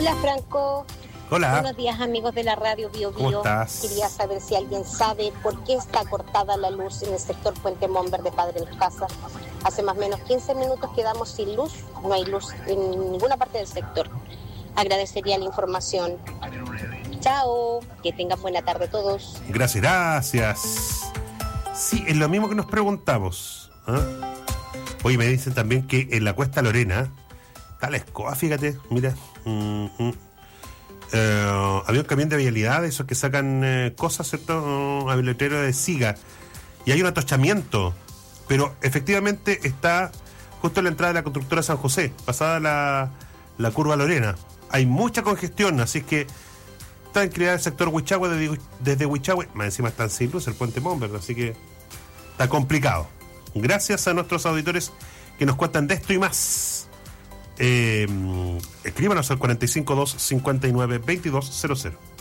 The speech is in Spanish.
Hola Franco. Hola. Buenos días amigos de la radio Bio Bio. ¿Cómo estás? Quería saber si alguien sabe por qué está cortada la luz en el sector Puente Monver de Padre Las Casas. Hace más o menos 15 minutos quedamos sin luz, no hay luz en ninguna parte del sector. Agradecería la información. Chao, que tengan buena tarde todos. Gracias. Sí, es lo mismo que nos preguntamos. Oye, me dicen también que en la Cuesta Lorena está la escoba, fíjate, mira. Había un camión de vialidad, esos que sacan cosas, ¿cierto? A letrero de Siga. Y hay un atochamiento, pero efectivamente está justo en la entrada de la constructora San José, pasada la curva Lorena. Hay mucha congestión, así que tranquilidad el sector Huichahue, desde Huichahue, más encima están sin luz el puente Monver, así que está complicado. Gracias a nuestros auditores que nos cuentan de esto y más. Escríbanos al 452-59-2200.